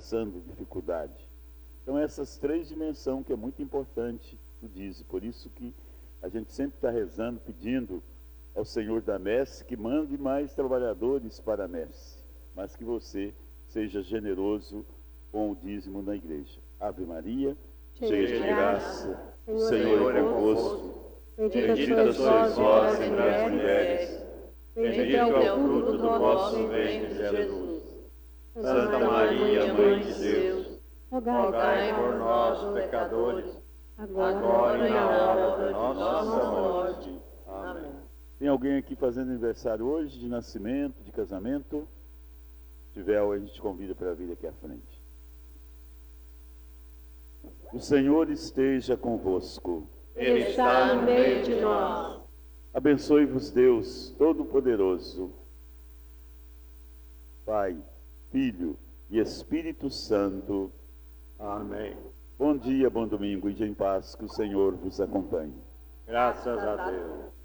passando dificuldade. Então, essas três dimensões que é muito importante do dízimo. Por isso que a gente sempre está rezando, pedindo ao Senhor da messe que mande mais trabalhadores para a messe, mas que você seja generoso com o dízimo na igreja. Ave Maria, cheia de graça, o Senhor é convosco. Bendita sois vós entre as mulheres, bendito é o fruto do vosso ventre, Jesus. Santa Maria, Mãe de Deus, rogai por nós, pecadores, agora e na hora da nossa morte. Amém. Tem alguém aqui fazendo aniversário hoje, de nascimento, de casamento? Se tiver, a gente convida para vir aqui à frente. O Senhor esteja convosco. Ele está no meio de nós. Abençoe-vos Deus Todo-Poderoso, Pai, Filho e Espírito Santo. Amém. Bom dia, bom domingo e dia em paz, que o Senhor vos acompanhe. Graças a Deus.